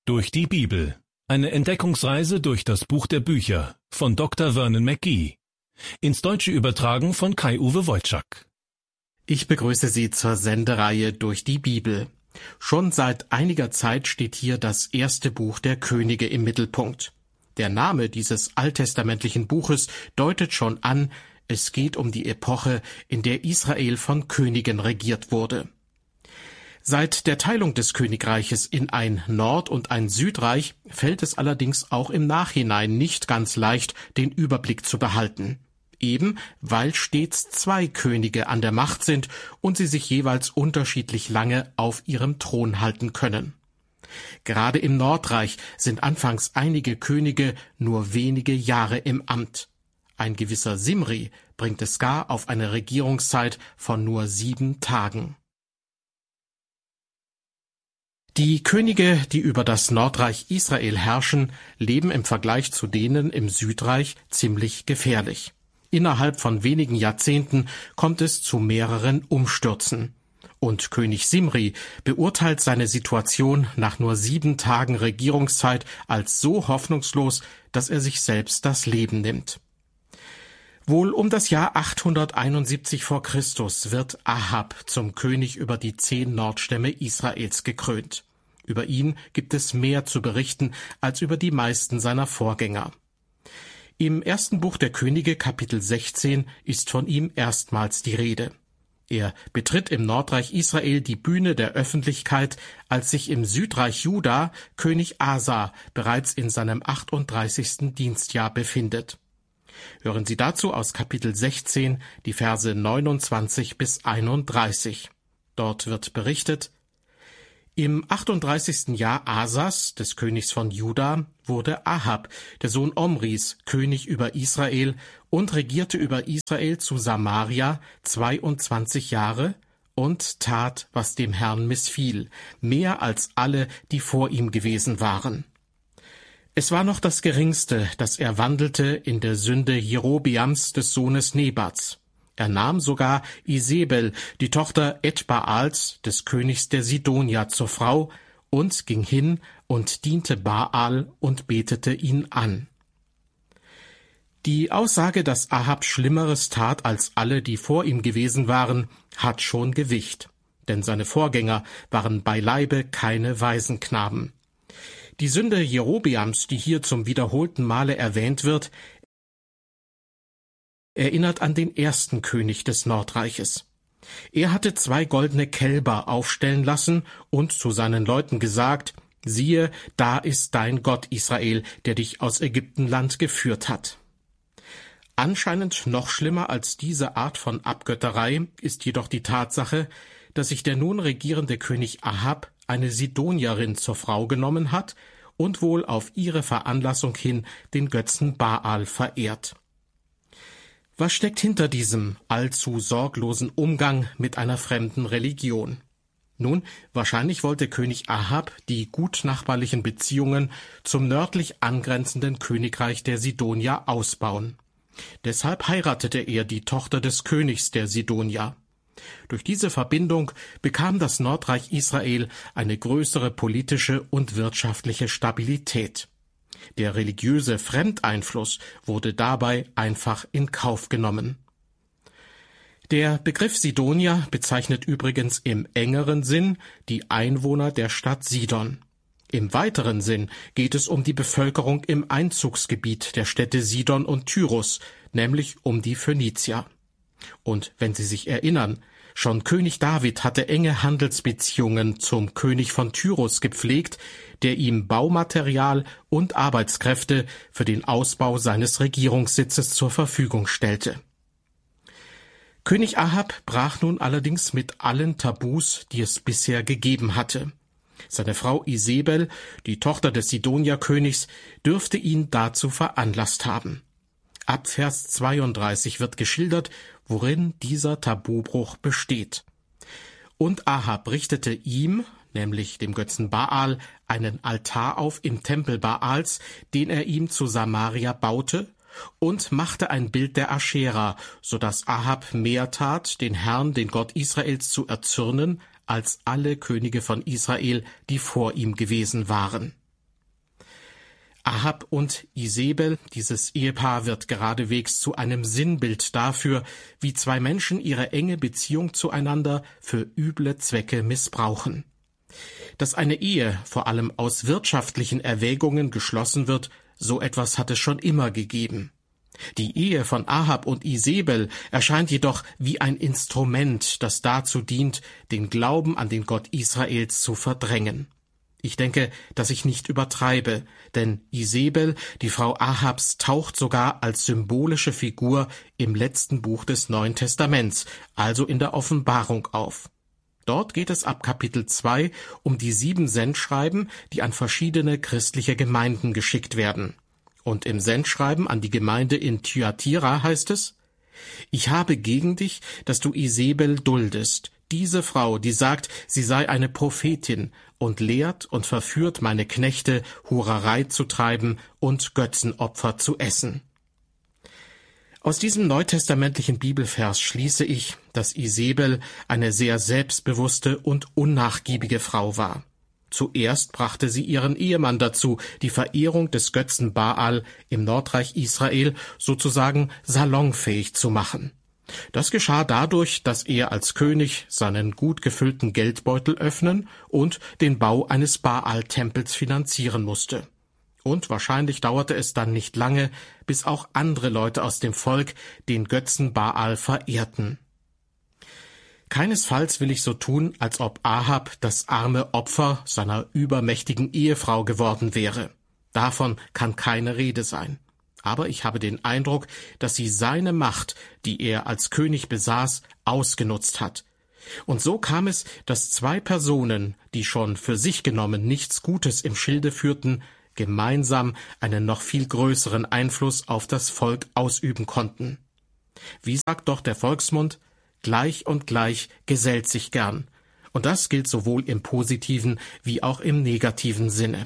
Durch die Bibel. Eine Entdeckungsreise durch das Buch der Bücher von Dr. Vernon McGee. Ins Deutsche übertragen von Kai-Uwe Wojczak. Ich begrüße Sie zur Sendereihe Durch die Bibel. Schon seit einiger Zeit steht hier das erste Buch der Könige im Mittelpunkt. Der Name dieses alttestamentlichen Buches deutet schon an, es geht um die Epoche, in der Israel von Königen regiert wurde. Seit der Teilung des Königreiches in ein Nord- und ein Südreich fällt es allerdings auch im Nachhinein nicht ganz leicht, den Überblick zu behalten. Eben weil stets zwei Könige an der Macht sind und sie sich jeweils unterschiedlich lange auf ihrem Thron halten können. Gerade im Nordreich sind anfangs einige Könige nur wenige Jahre im Amt. Ein gewisser Simri bringt es gar auf eine Regierungszeit von nur 7 Tagen. Die Könige, die über das Nordreich Israel herrschen, leben im Vergleich zu denen im Südreich ziemlich gefährlich. Innerhalb von wenigen Jahrzehnten kommt es zu mehreren Umstürzen. Und König Simri beurteilt seine Situation nach nur 7 Tagen Regierungszeit als so hoffnungslos, dass er sich selbst das Leben nimmt. Wohl um das Jahr 871 vor Christus wird Ahab zum König über die 10 Nordstämme Israels gekrönt. Über ihn gibt es mehr zu berichten als über die meisten seiner Vorgänger. Im ersten Buch der Könige, Kapitel 16, ist von ihm erstmals die Rede. Er betritt im Nordreich Israel die Bühne der Öffentlichkeit, als sich im Südreich Juda König Asa bereits in seinem 38. Dienstjahr befindet. Hören Sie dazu aus Kapitel 16 die Verse 29 bis 31. Dort wird berichtet: Im 38. Jahr Asas, des Königs von Juda, wurde Ahab, der Sohn Omris, König über Israel und regierte über Israel zu Samaria 22 Jahre und tat, was dem Herrn missfiel, mehr als alle, die vor ihm gewesen waren. Es war noch das Geringste, dass er wandelte in der Sünde Jerobeams des Sohnes Nebats. Er nahm sogar Isebel, die Tochter Etbaals, des Königs der Sidonier, zur Frau und ging hin und diente Baal und betete ihn an. Die Aussage, dass Ahab Schlimmeres tat als alle, die vor ihm gewesen waren, hat schon Gewicht, denn seine Vorgänger waren beileibe keine Waisenknaben. Die Sünde Jerobeams, die hier zum wiederholten Male erwähnt wird, erinnert an den ersten König des Nordreiches. Er hatte 2 goldene Kälber aufstellen lassen und zu seinen Leuten gesagt: Siehe, da ist dein Gott Israel, der dich aus Ägyptenland geführt hat. Anscheinend noch schlimmer als diese Art von Abgötterei ist jedoch die Tatsache, dass sich der nun regierende König Ahab eine Sidonierin zur Frau genommen hat und wohl auf ihre Veranlassung hin den Götzen Baal verehrt. Was steckt hinter diesem allzu sorglosen Umgang mit einer fremden Religion? Nun, wahrscheinlich wollte König Ahab die gutnachbarlichen Beziehungen zum nördlich angrenzenden Königreich der Sidonier ausbauen. Deshalb heiratete er die Tochter des Königs der Sidonier. Durch diese Verbindung bekam das Nordreich Israel eine größere politische und wirtschaftliche Stabilität. Der religiöse Fremdeinfluss wurde dabei einfach in Kauf genommen. Der Begriff Sidonier bezeichnet übrigens im engeren Sinn die Einwohner der Stadt Sidon. Im weiteren Sinn geht es um die Bevölkerung im Einzugsgebiet der Städte Sidon und Tyrus, nämlich um die Phönizier. Und wenn Sie sich erinnern, schon König David hatte enge Handelsbeziehungen zum König von Tyrus gepflegt, der ihm Baumaterial und Arbeitskräfte für den Ausbau seines Regierungssitzes zur Verfügung stellte. König Ahab brach nun allerdings mit allen Tabus, die es bisher gegeben hatte. Seine Frau Isebel, die Tochter des Sidonierkönigs, dürfte ihn dazu veranlasst haben. Ab Vers 32 wird geschildert, worin dieser Tabubruch besteht. Und Ahab richtete ihm, nämlich dem Götzen Baal, einen Altar auf im Tempel Baals, den er ihm zu Samaria baute, und machte ein Bild der Aschera, so dass Ahab mehr tat, den Herrn, den Gott Israels, zu erzürnen, als alle Könige von Israel, die vor ihm gewesen waren. Ahab und Isebel, dieses Ehepaar, wird geradewegs zu einem Sinnbild dafür, wie zwei Menschen ihre enge Beziehung zueinander für üble Zwecke missbrauchen. Dass eine Ehe vor allem aus wirtschaftlichen Erwägungen geschlossen wird, so etwas hat es schon immer gegeben. Die Ehe von Ahab und Isebel erscheint jedoch wie ein Instrument, das dazu dient, den Glauben an den Gott Israels zu verdrängen. Ich denke, dass ich nicht übertreibe, denn Isebel, die Frau Ahabs, taucht sogar als symbolische Figur im letzten Buch des Neuen Testaments, also in der Offenbarung, auf. Dort geht es ab Kapitel 2 um die 7 Sendschreiben, die an verschiedene christliche Gemeinden geschickt werden. Und im Sendschreiben an die Gemeinde in Thyatira heißt es: Ich habe gegen dich, dass du Isebel duldest, diese Frau, die sagt, sie sei eine Prophetin und lehrt und verführt meine Knechte, Hurerei zu treiben und Götzenopfer zu essen. Aus diesem neutestamentlichen Bibelvers schließe ich, dass Isebel eine sehr selbstbewusste und unnachgiebige Frau war. Zuerst brachte sie ihren Ehemann dazu, die Verehrung des Götzen Baal im Nordreich Israel sozusagen salonfähig zu machen. Das geschah dadurch, dass er als König seinen gut gefüllten Geldbeutel öffnen und den Bau eines Baal-Tempels finanzieren musste. Und wahrscheinlich dauerte es dann nicht lange, bis auch andere Leute aus dem Volk den Götzen Baal verehrten. Keinesfalls will ich so tun, als ob Ahab das arme Opfer seiner übermächtigen Ehefrau geworden wäre. Davon kann keine Rede sein. Aber ich habe den Eindruck, dass sie seine Macht, die er als König besaß, ausgenutzt hat. Und so kam es, dass 2 Personen, die schon für sich genommen nichts Gutes im Schilde führten, gemeinsam einen noch viel größeren Einfluss auf das Volk ausüben konnten. Wie sagt doch der Volksmund: Gleich und gleich gesellt sich gern. Und das gilt sowohl im positiven wie auch im negativen Sinne.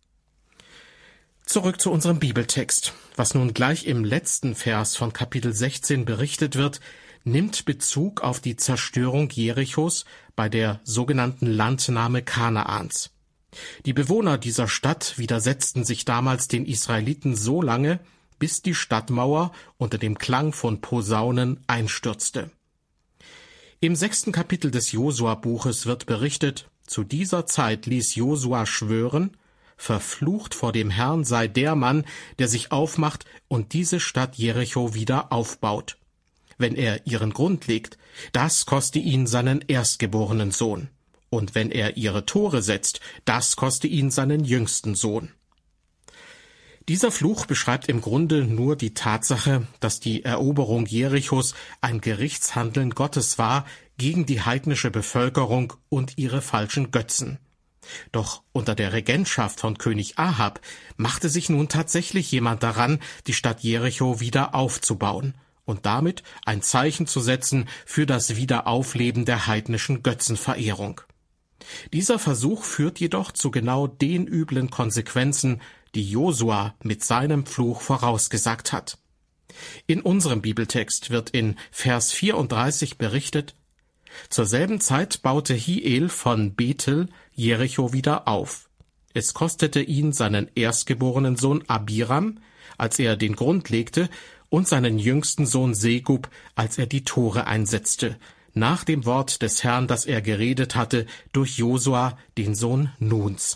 Zurück zu unserem Bibeltext. Was nun gleich im letzten Vers von Kapitel 16 berichtet wird, nimmt Bezug auf die Zerstörung Jerichos bei der sogenannten Landnahme Kanaans. Die Bewohner dieser Stadt widersetzten sich damals den Israeliten so lange, bis die Stadtmauer unter dem Klang von Posaunen einstürzte. Im 6. Kapitel des Josua-Buches wird berichtet: Zu dieser Zeit ließ Josua schwören: Verflucht vor dem Herrn sei der Mann, der sich aufmacht und diese Stadt Jericho wieder aufbaut. Wenn er ihren Grund legt, das koste ihn seinen erstgeborenen Sohn. Und wenn er ihre Tore setzt, das koste ihn seinen jüngsten Sohn. Dieser Fluch beschreibt im Grunde nur die Tatsache, dass die Eroberung Jerichos ein Gerichtshandeln Gottes war gegen die heidnische Bevölkerung und ihre falschen Götzen. Doch unter der Regentschaft von König Ahab machte sich nun tatsächlich jemand daran, die Stadt Jericho wieder aufzubauen und damit ein Zeichen zu setzen für das Wiederaufleben der heidnischen Götzenverehrung. Dieser Versuch führt jedoch zu genau den üblen Konsequenzen, die Josua mit seinem Fluch vorausgesagt hat. In unserem Bibeltext wird in Vers 34 berichtet: Zur selben Zeit baute Hiel von Bethel Jericho wieder auf. Es kostete ihn seinen erstgeborenen Sohn Abiram, als er den Grund legte, und seinen jüngsten Sohn Segub, als er die Tore einsetzte, nach dem Wort des Herrn, das er geredet hatte, durch Josua, den Sohn Nuns.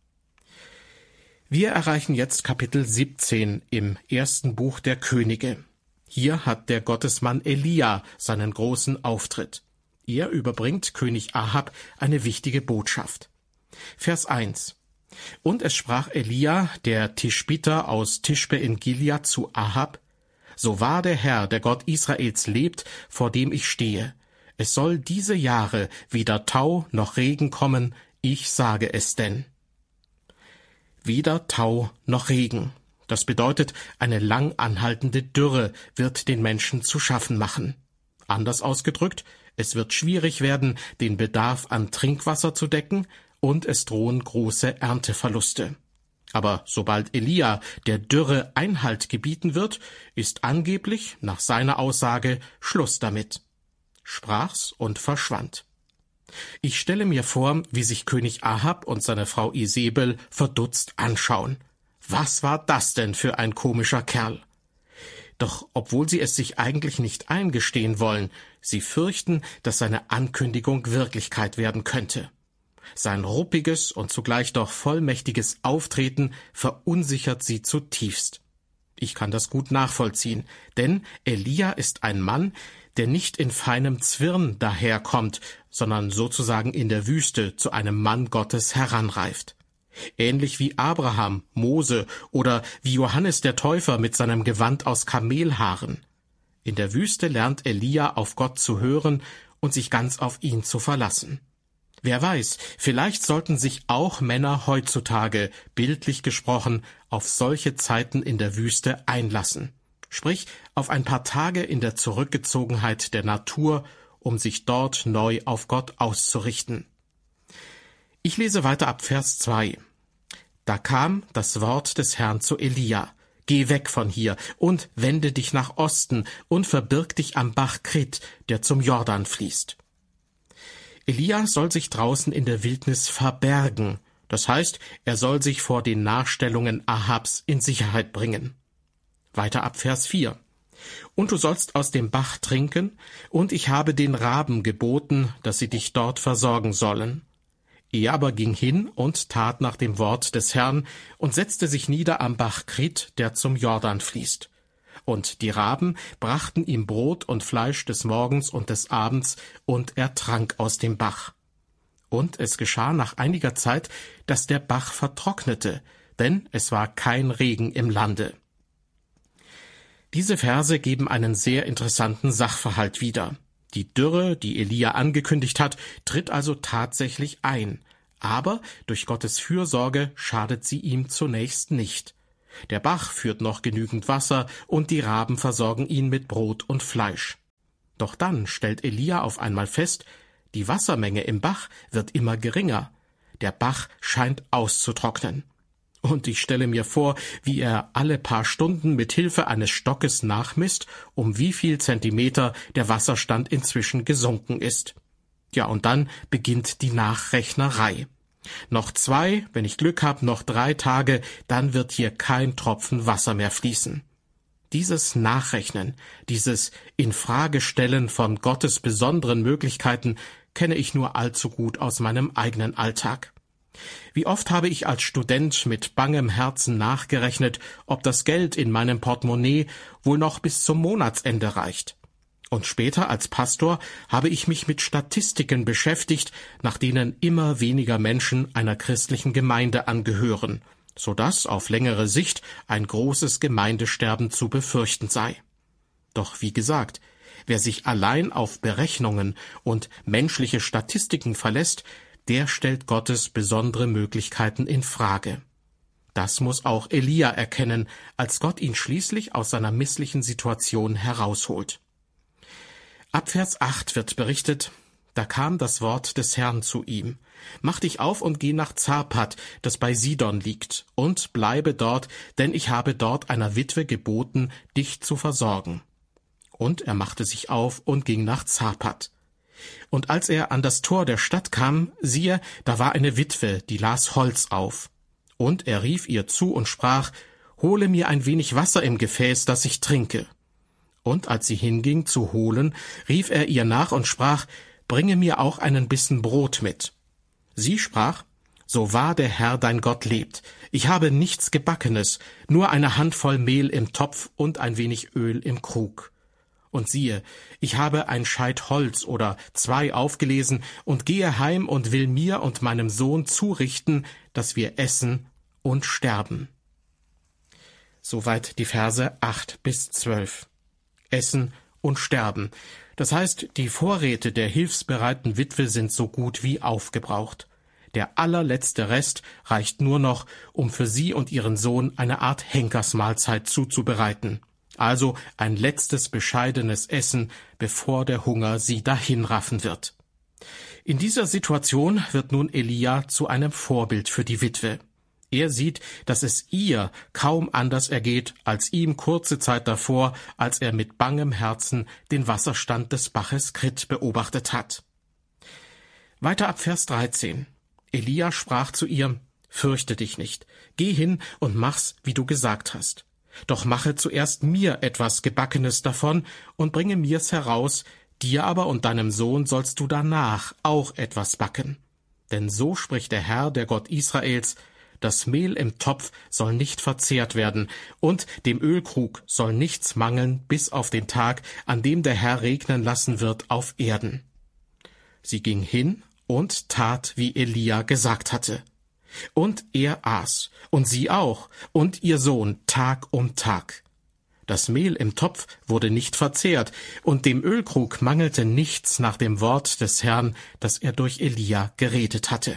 Wir erreichen jetzt Kapitel 17 im 1. Buch der Könige. Hier hat der Gottesmann Elia seinen großen Auftritt. Er überbringt König Ahab eine wichtige Botschaft. Vers 1: Und es sprach Elia, der Tischbiter aus Tischbe in Gilead, zu Ahab: So wahr der Herr, der Gott Israels lebt, vor dem ich stehe, es soll diese Jahre weder Tau noch Regen kommen, ich sage es denn. Weder Tau noch Regen. Das bedeutet, eine lang anhaltende Dürre wird den Menschen zu schaffen machen. Anders ausgedrückt, es wird schwierig werden, den Bedarf an Trinkwasser zu decken, und es drohen große Ernteverluste. Aber sobald Elia der Dürre Einhalt gebieten wird, ist angeblich, nach seiner Aussage, Schluss damit. Sprach's und verschwand. Ich stelle mir vor, wie sich König Ahab und seine Frau Isebel verdutzt anschauen. Was war das denn für ein komischer Kerl? Doch obwohl sie es sich eigentlich nicht eingestehen wollen, sie fürchten, dass seine Ankündigung Wirklichkeit werden könnte. Sein ruppiges und zugleich doch vollmächtiges Auftreten verunsichert sie zutiefst. Ich kann das gut nachvollziehen, denn Elia ist ein Mann, der nicht in feinem Zwirn daherkommt, sondern sozusagen in der Wüste zu einem Mann Gottes heranreift. Ähnlich wie Abraham, Mose oder wie Johannes der Täufer mit seinem Gewand aus Kamelhaaren. In der Wüste lernt Elia auf Gott zu hören und sich ganz auf ihn zu verlassen. Wer weiß, vielleicht sollten sich auch Männer heutzutage, bildlich gesprochen, auf solche Zeiten in der Wüste einlassen. Sprich, auf ein paar Tage in der Zurückgezogenheit der Natur, um sich dort neu auf Gott auszurichten. Ich lese weiter ab Vers 2. Da kam das Wort des Herrn zu Elia: Geh weg von hier und wende dich nach Osten und verbirg dich am Bach Krit, der zum Jordan fließt. Elia soll sich draußen in der Wildnis verbergen, das heißt, er soll sich vor den Nachstellungen Ahabs in Sicherheit bringen. Weiter ab Vers 4. Und du sollst aus dem Bach trinken, und ich habe den Raben geboten, dass sie dich dort versorgen sollen. Er aber ging hin und tat nach dem Wort des Herrn und setzte sich nieder am Bach Krit, der zum Jordan fließt. Und die Raben brachten ihm Brot und Fleisch des Morgens und des Abends, und er trank aus dem Bach. Und es geschah nach einiger Zeit, dass der Bach vertrocknete, denn es war kein Regen im Lande. Diese Verse geben einen sehr interessanten Sachverhalt wieder. Die Dürre, die Elia angekündigt hat, tritt also tatsächlich ein. Aber durch Gottes Fürsorge schadet sie ihm zunächst nicht. Der Bach führt noch genügend Wasser und die Raben versorgen ihn mit Brot und Fleisch. Doch dann stellt Elia auf einmal fest, die Wassermenge im Bach wird immer geringer. Der Bach scheint auszutrocknen. Und ich stelle mir vor, wie er alle paar Stunden mit Hilfe eines Stockes nachmisst, um wie viel Zentimeter der Wasserstand inzwischen gesunken ist. Ja, und dann beginnt die Nachrechnerei. Noch 2, wenn ich Glück habe, noch 3 Tage, dann wird hier kein Tropfen Wasser mehr fließen. Dieses Nachrechnen, dieses Infragestellen von Gottes besonderen Möglichkeiten kenne ich nur allzu gut aus meinem eigenen Alltag. Wie oft habe ich als Student mit bangem Herzen nachgerechnet, ob das Geld in meinem Portemonnaie wohl noch bis zum Monatsende reicht. Und später als Pastor habe ich mich mit Statistiken beschäftigt, nach denen immer weniger Menschen einer christlichen Gemeinde angehören, sodass auf längere Sicht ein großes Gemeindesterben zu befürchten sei. Doch wie gesagt, wer sich allein auf Berechnungen und menschliche Statistiken verlässt, der stellt Gottes besondere Möglichkeiten in Frage. Das muss auch Elia erkennen, als Gott ihn schließlich aus seiner misslichen Situation herausholt. Ab Vers 8 wird berichtet: Da kam das Wort des Herrn zu ihm: Mach dich auf und geh nach Zarpat, das bei Sidon liegt, und bleibe dort, denn ich habe dort einer Witwe geboten, dich zu versorgen. Und er machte sich auf und ging nach Zarpat. Und als er an das Tor der Stadt kam, siehe, da war eine Witwe, die las Holz auf. Und er rief ihr zu und sprach: Hole mir ein wenig Wasser im Gefäß, dass ich trinke. Und als sie hinging zu holen, rief er ihr nach und sprach: Bringe mir auch einen Bissen Brot mit. Sie sprach: So wahr der Herr dein Gott lebt, ich habe nichts Gebackenes, nur eine Handvoll Mehl im Topf und ein wenig Öl im Krug. Und siehe, ich habe ein Scheit Holz oder 2 aufgelesen und gehe heim und will mir und meinem Sohn zurichten, dass wir essen und sterben. Soweit die Verse 8 bis 12. Essen und sterben. Das heißt, die Vorräte der hilfsbereiten Witwe sind so gut wie aufgebraucht. Der allerletzte Rest reicht nur noch, um für sie und ihren Sohn eine Art Henkersmahlzeit zuzubereiten. Also ein letztes bescheidenes Essen, bevor der Hunger sie dahinraffen wird. In dieser Situation wird nun Elia zu einem Vorbild für die Witwe. Er sieht, dass es ihr kaum anders ergeht als ihm kurze Zeit davor, als er mit bangem Herzen den Wasserstand des Baches Krit beobachtet hat. Weiter ab Vers 13. Elia sprach zu ihr: fürchte dich nicht. Geh hin und mach's, wie du gesagt hast. Doch mache zuerst mir etwas Gebackenes davon und bringe mir's heraus, dir aber und deinem Sohn sollst du danach auch etwas backen. Denn so spricht der Herr, der Gott Israels: Das Mehl im Topf soll nicht verzehrt werden, und dem Ölkrug soll nichts mangeln bis auf den Tag, an dem der Herr regnen lassen wird auf Erden. Sie ging hin und tat, wie Elia gesagt hatte. Und er aß, und sie auch, und ihr Sohn Tag um Tag. Das Mehl im Topf wurde nicht verzehrt, und dem Ölkrug mangelte nichts nach dem Wort des Herrn, das er durch Elia geredet hatte.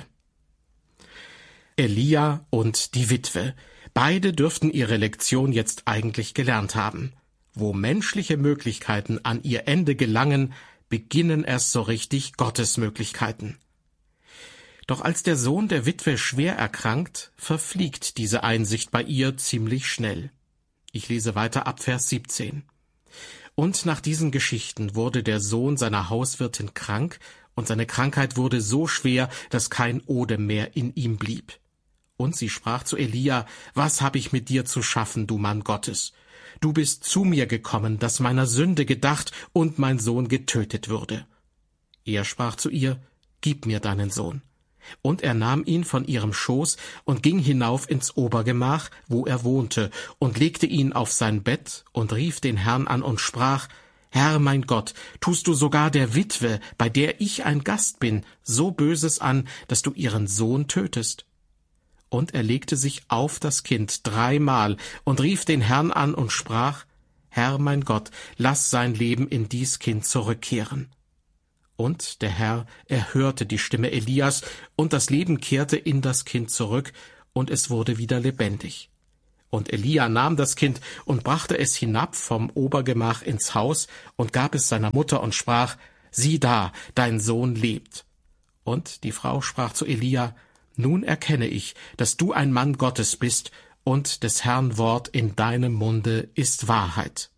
Elia und die Witwe, beide dürften ihre Lektion jetzt eigentlich gelernt haben. Wo menschliche Möglichkeiten an ihr Ende gelangen, beginnen erst so richtig Gottes Möglichkeiten. Doch als der Sohn der Witwe schwer erkrankt, verfliegt diese Einsicht bei ihr ziemlich schnell. Ich lese weiter ab Vers 17. Und nach diesen Geschichten wurde der Sohn seiner Hauswirtin krank, und seine Krankheit wurde so schwer, dass kein Odem mehr in ihm blieb. Und sie sprach zu Elia: Was habe ich mit dir zu schaffen, du Mann Gottes? Du bist zu mir gekommen, dass meiner Sünde gedacht und mein Sohn getötet würde. Er sprach zu ihr: Gib mir deinen Sohn. Und er nahm ihn von ihrem Schoß und ging hinauf ins Obergemach, wo er wohnte, und legte ihn auf sein Bett und rief den Herrn an und sprach: Herr mein Gott, tust du sogar der Witwe, bei der ich ein Gast bin, so Böses an, dass du ihren Sohn tötest? Und er legte sich auf das Kind 3-mal und rief den Herrn an und sprach: Herr mein Gott, lass sein Leben in dies Kind zurückkehren. Und der Herr erhörte die Stimme Elias, und das Leben kehrte in das Kind zurück, und es wurde wieder lebendig. Und Elia nahm das Kind und brachte es hinab vom Obergemach ins Haus und gab es seiner Mutter und sprach: Sieh da, dein Sohn lebt. Und die Frau sprach zu Elia: Nun erkenne ich, dass du ein Mann Gottes bist, und des Herrn Wort in deinem Munde ist Wahrheit.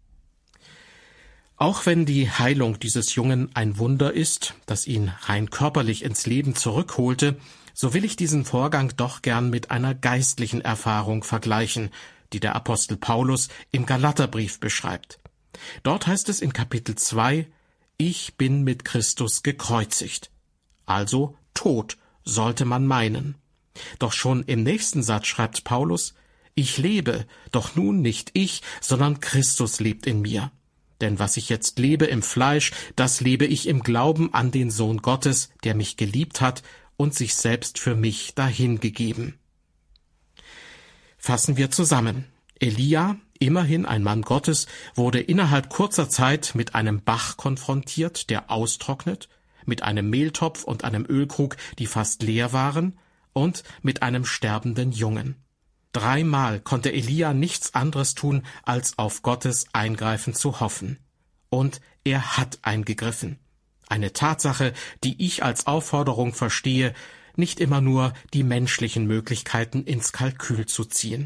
Auch wenn die Heilung dieses Jungen ein Wunder ist, das ihn rein körperlich ins Leben zurückholte, so will ich diesen Vorgang doch gern mit einer geistlichen Erfahrung vergleichen, die der Apostel Paulus im Galaterbrief beschreibt. Dort heißt es in Kapitel 2: Ich bin mit Christus gekreuzigt. Also tot, sollte man meinen. Doch schon im nächsten Satz schreibt Paulus: Ich lebe, doch nun nicht ich, sondern Christus lebt in mir. Denn was ich jetzt lebe im Fleisch, das lebe ich im Glauben an den Sohn Gottes, der mich geliebt hat und sich selbst für mich dahingegeben. Fassen wir zusammen. Elia, immerhin ein Mann Gottes, wurde innerhalb kurzer Zeit mit einem Bach konfrontiert, der austrocknet, mit einem Mehltopf und einem Ölkrug, die fast leer waren, und mit einem sterbenden Jungen. 3-mal konnte Elia nichts anderes tun, als auf Gottes Eingreifen zu hoffen. Und er hat eingegriffen. Eine Tatsache, die ich als Aufforderung verstehe, nicht immer nur die menschlichen Möglichkeiten ins Kalkül zu ziehen.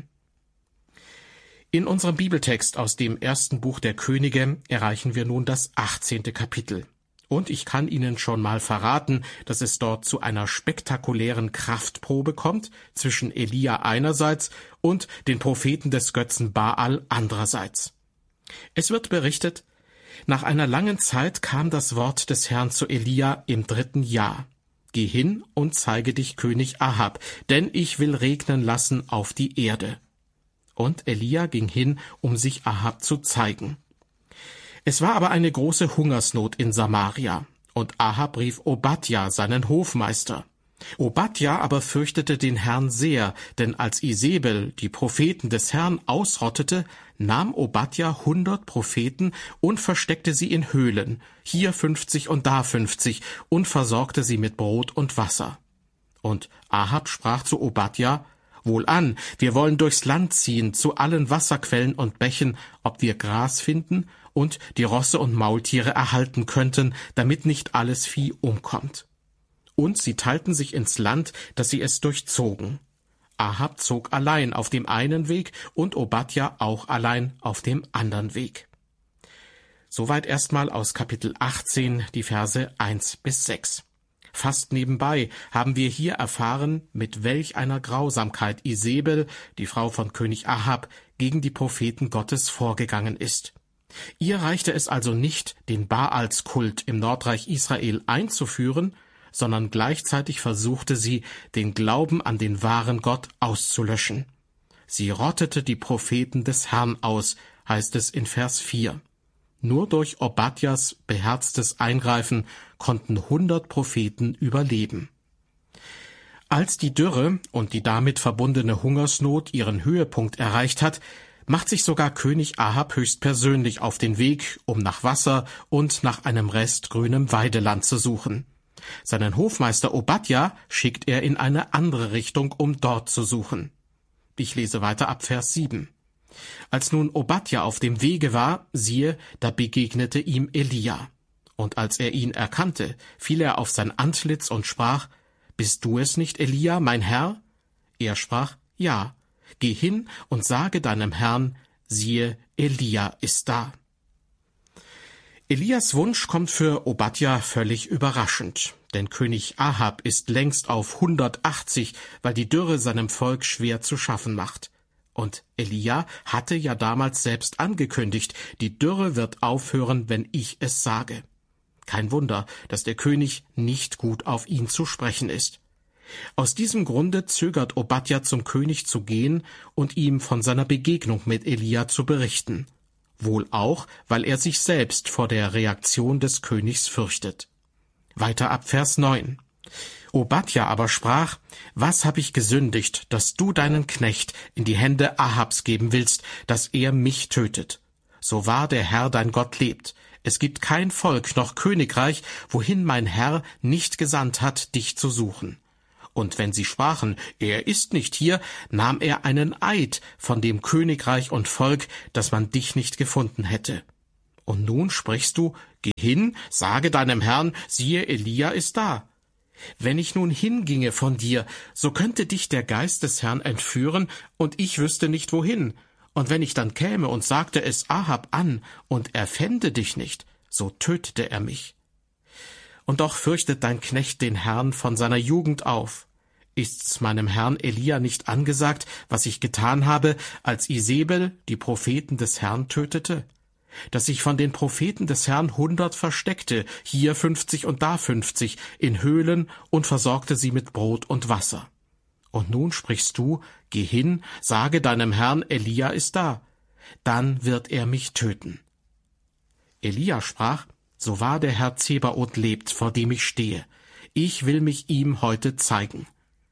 In unserem Bibeltext aus dem 1. Buch der Könige erreichen wir nun das 18. Kapitel. Und ich kann Ihnen schon mal verraten, dass es dort zu einer spektakulären Kraftprobe kommt zwischen Elia einerseits und den Propheten des Götzen Baal andererseits. Es wird berichtet: Nach einer langen Zeit kam das Wort des Herrn zu Elia im 3. Jahr. Geh hin und zeige dich König Ahab, denn ich will regnen lassen auf die Erde. Und Elia ging hin, um sich Ahab zu zeigen. Es war aber eine große Hungersnot in Samaria, und Ahab rief Obadja, seinen Hofmeister. Obadja aber fürchtete den Herrn sehr, denn als Isebel die Propheten des Herrn ausrottete, nahm Obadja 100 Propheten und versteckte sie in Höhlen, hier 50 und da 50, und versorgte sie mit Brot und Wasser. Und Ahab sprach zu Obadja: Wohlan, wir wollen durchs Land ziehen, zu allen Wasserquellen und Bächen, ob wir Gras finden und die Rosse und Maultiere erhalten könnten, damit nicht alles Vieh umkommt. Und sie teilten sich ins Land, dass sie es durchzogen. Ahab zog allein auf dem einen Weg und Obadja auch allein auf dem anderen Weg. Soweit erstmal aus Kapitel 18, die Verse 1 bis 6. Fast nebenbei haben wir hier erfahren, mit welch einer Grausamkeit Isebel, die Frau von König Ahab, gegen die Propheten Gottes vorgegangen ist. Ihr reichte es also nicht, den Baalskult im Nordreich Israel einzuführen, sondern gleichzeitig versuchte sie, den Glauben an den wahren Gott auszulöschen. Sie rottete die Propheten des Herrn aus, heißt es in Vers 4. Nur durch Obadjas beherztes Eingreifen konnten 100 Propheten überleben. Als die Dürre und die damit verbundene Hungersnot ihren Höhepunkt erreicht hat, macht sich sogar König Ahab höchstpersönlich auf den Weg, um nach Wasser und nach einem Rest grünem Weideland zu suchen. Seinen Hofmeister Obadja schickt er in eine andere Richtung, um dort zu suchen. Ich lese weiter ab Vers 7. Als nun Obadja auf dem Wege war, siehe, da begegnete ihm Elia. Und als er ihn erkannte, fiel er auf sein Antlitz und sprach, »Bist du es nicht, Elia, mein Herr?« Er sprach, »Ja, geh hin und sage deinem Herrn, siehe, Elia ist da.« Elias Wunsch kommt für Obadja völlig überraschend, denn König Ahab ist längst auf 180, weil die Dürre seinem Volk schwer zu schaffen macht. Und Elia hatte ja damals selbst angekündigt, die Dürre wird aufhören, wenn ich es sage. Kein Wunder, dass der König nicht gut auf ihn zu sprechen ist. Aus diesem Grunde zögert Obadja zum König zu gehen und ihm von seiner Begegnung mit Elia zu berichten. Wohl auch, weil er sich selbst vor der Reaktion des Königs fürchtet. Weiter ab Vers 9. Obadja aber sprach, was habe ich gesündigt, dass du deinen Knecht in die Hände Ahabs geben willst, dass er mich tötet? So wahr der Herr dein Gott lebt. Es gibt kein Volk noch Königreich, wohin mein Herr nicht gesandt hat, dich zu suchen. Und wenn sie sprachen, er ist nicht hier, nahm er einen Eid von dem Königreich und Volk, dass man dich nicht gefunden hätte. Und nun sprichst du, geh hin, sage deinem Herrn, siehe, Elia ist da. Wenn ich nun hinginge von dir, so könnte dich der Geist des Herrn entführen, und ich wüsste nicht wohin. Und wenn ich dann käme und sagte es Ahab an, und er fände dich nicht, so tötete er mich. Und doch fürchtet dein Knecht den Herrn von seiner Jugend auf. Ist's meinem Herrn Elia nicht angesagt, was ich getan habe, als Isebel die Propheten des Herrn tötete? Dass ich von den Propheten des Herrn 100 versteckte, hier 50 und da 50, in Höhlen und versorgte sie mit Brot und Wasser. Und nun sprichst du, geh hin, sage deinem Herrn, Elia ist da. Dann wird er mich töten. Elia sprach, so wahr der Herr Zebaoth lebt, vor dem ich stehe. Ich will mich ihm heute zeigen.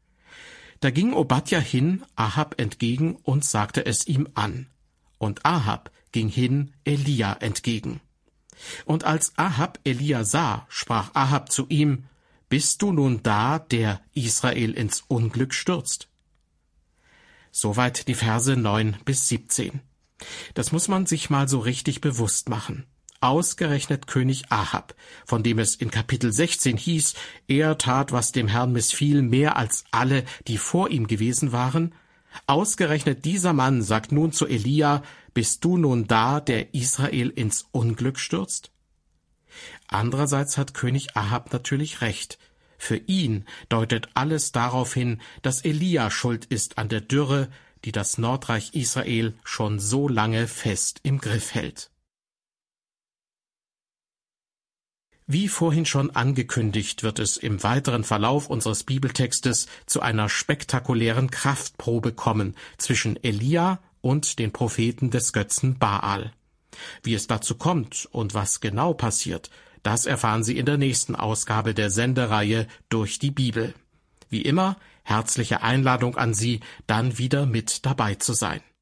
Da ging Obadja hin, Ahab entgegen, und sagte es ihm an. Und Ahab ging hin Elia entgegen. Und als Ahab Elia sah, sprach Ahab zu ihm, »Bist du nun da, der Israel ins Unglück stürzt?« Soweit die Verse 9 bis 17. Das muss man sich mal so richtig bewusst machen. Ausgerechnet König Ahab, von dem es in Kapitel 16 hieß, er tat, was dem Herrn missfiel, mehr als alle, die vor ihm gewesen waren. Ausgerechnet dieser Mann sagt nun zu Elia, »Bist du nun da, der Israel ins Unglück stürzt?« Andererseits hat König Ahab natürlich recht. Für ihn deutet alles darauf hin, dass Elia schuld ist an der Dürre, die das Nordreich Israel schon so lange fest im Griff hält. Wie vorhin schon angekündigt, wird es im weiteren Verlauf unseres Bibeltextes zu einer spektakulären Kraftprobe kommen zwischen Elia und den Propheten des Götzen Baal. Wie es dazu kommt und was genau passiert, das erfahren Sie in der nächsten Ausgabe der Sendereihe Durch die Bibel. Wie immer, herzliche Einladung an Sie, dann wieder mit dabei zu sein.